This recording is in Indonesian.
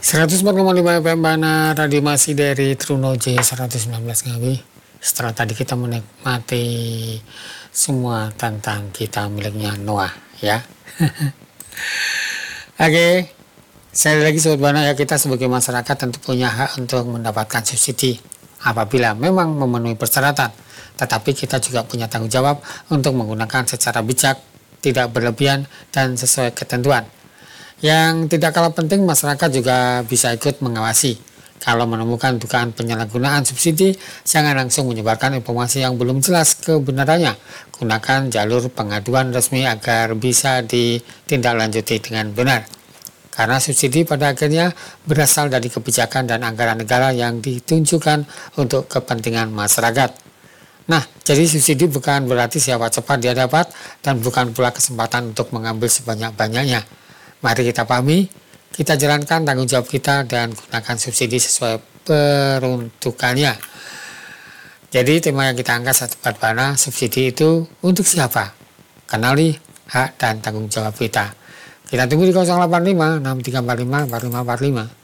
104,5 FM Bana, radio masih dari Truno J 119 Ngawi. Setelah tadi kita menikmati semua tentang kita miliknya Noah ya. Oke, sekali lagi Sobat Bana ya, kita sebagai masyarakat tentu punya hak untuk mendapatkan subsidi apabila memang memenuhi persyaratan. Tetapi kita juga punya tanggung jawab untuk menggunakan secara bijak, tidak berlebihan dan sesuai ketentuan. Yang tidak kalah penting, masyarakat juga bisa ikut mengawasi. Kalau menemukan dugaan penyalahgunaan subsidi, jangan langsung menyebarkan informasi yang belum jelas kebenarannya. Gunakan jalur pengaduan resmi agar bisa ditindaklanjuti dengan benar. Karena subsidi pada akhirnya berasal dari kebijakan dan anggaran negara yang ditunjukkan untuk kepentingan masyarakat. Nah, jadi subsidi bukan berarti siapa cepat dia dapat dan bukan pula kesempatan untuk mengambil sebanyak-banyaknya. Mari kita pahami, kita jalankan tanggung jawab kita dan gunakan subsidi sesuai peruntukannya. Jadi tema yang kita angkat Sobat Bana, subsidi itu untuk siapa? Kenali hak dan tanggung jawab kita. Kita tunggu di 085 6345 4545.